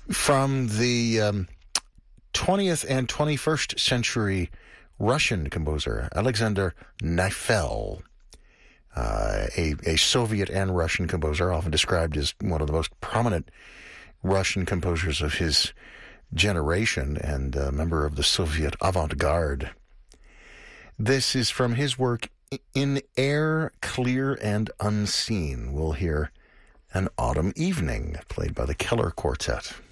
From the 20th and 21st century Russian composer Alexander Neifel, a Soviet and Russian composer, often described as one of the most prominent Russian composers of his generation and a member of the Soviet avant-garde. This is from his work In Air Clear and Unseen. We'll hear An Autumn Evening, played by the Keller Quartet.